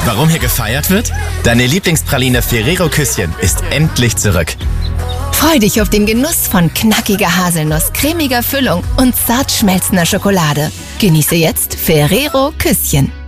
Warum hier gefeiert wird? Deine Lieblingspraline Ferrero Küsschen ist endlich zurück. Freu dich auf den Genuss von knackiger Haselnuss, cremiger Füllung und zart schmelzender Schokolade. Genieße jetzt Ferrero Küsschen.